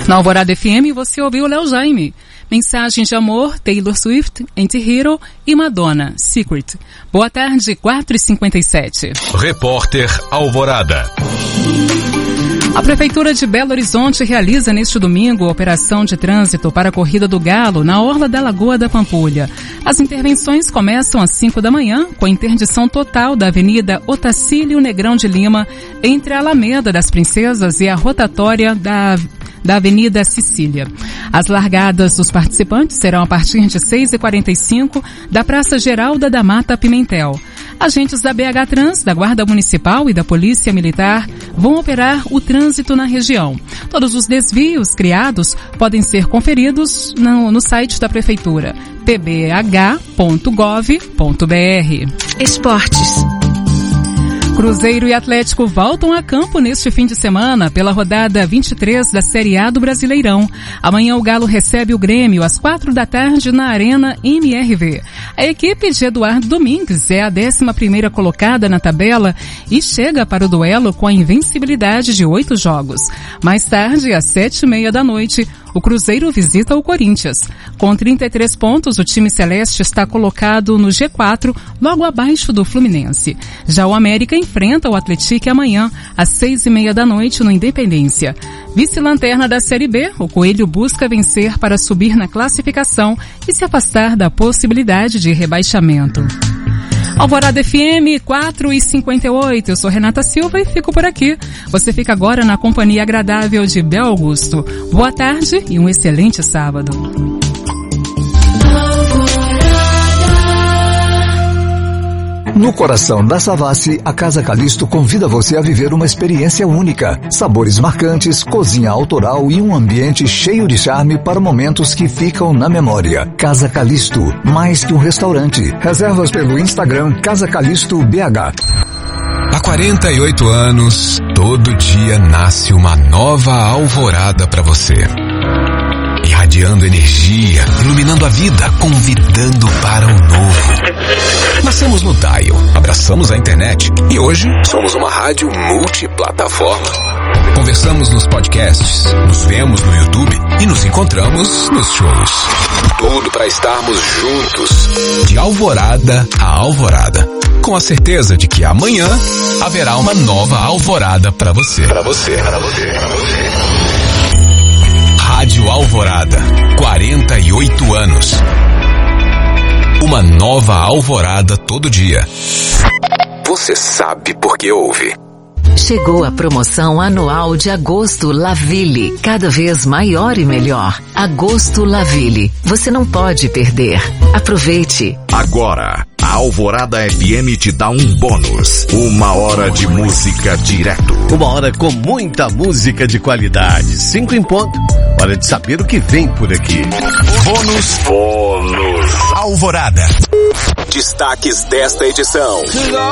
Na Alvorada FM você ouviu Léo Jaime. Mensagem de amor, Taylor Swift, Anti-Hero e Madonna, Secret. Boa tarde, 4h57. Repórter Alvorada. A Prefeitura de Belo Horizonte realiza neste domingo a operação de trânsito para a Corrida do Galo na orla da Lagoa da Pampulha. As intervenções começam às 5 da manhã, com a interdição total da Avenida Otacílio Negrão de Lima, entre a Alameda das Princesas e a rotatória da Avenida Sicília. As largadas dos participantes serão a partir de 6h45 da Praça Geralda da Mata Pimentel. Agentes da BH Trans, da Guarda Municipal e da Polícia Militar vão operar o trânsito na região. Todos os desvios criados podem ser conferidos no site da Prefeitura, pbh.gov.br. Esportes. Cruzeiro e Atlético voltam a campo neste fim de semana pela rodada 23 da Série A do Brasileirão. Amanhã o Galo recebe o Grêmio às 4 da tarde na Arena MRV. A equipe de Eduardo Domingues é a 11ª colocada na tabela e chega para o duelo com a invencibilidade de 8 jogos. Mais tarde, às 7h30 da noite, o Cruzeiro visita o Corinthians. Com 33 pontos, o time celeste está colocado no G4, logo abaixo do Fluminense. Já o América enfrenta o Atlético amanhã, às 6h30 da noite, no Independência. Vice-lanterna da Série B, o Coelho busca vencer para subir na classificação e se afastar da possibilidade de rebaixamento. Alvorada FM 4h58, eu sou Renata Silva e fico por aqui. Você fica agora na companhia agradável de Bel Augusto. Boa tarde e um excelente sábado. No coração da Savassi, a Casa Calisto convida você a viver uma experiência única. Sabores marcantes, cozinha autoral e um ambiente cheio de charme para momentos que ficam na memória. Casa Calisto, mais que um restaurante. Reservas pelo Instagram Casa Calisto BH. Há 48 anos, todo dia nasce uma nova alvorada para você. Irradiando energia, iluminando a vida, convidando para o novo. Nascemos no Dial, abraçamos a internet e hoje somos uma rádio multiplataforma. Conversamos nos podcasts, nos vemos no YouTube e nos encontramos nos shows. Tudo para estarmos juntos, de alvorada a alvorada. Com a certeza de que amanhã haverá uma nova alvorada para você. Rádio Alvorada, 48 anos. Uma nova alvorada todo dia. Você sabe por que ouve. Chegou a promoção anual de Agosto Laville, cada vez maior e melhor. Agosto Laville, você não pode perder. Aproveite. Agora, a Alvorada FM te dá um bônus. 1 hora de música direto. 1 hora com muita música de qualidade. 5 em ponto. Hora de saber o que vem por aqui. Bônus Alvorada. Destaques desta edição.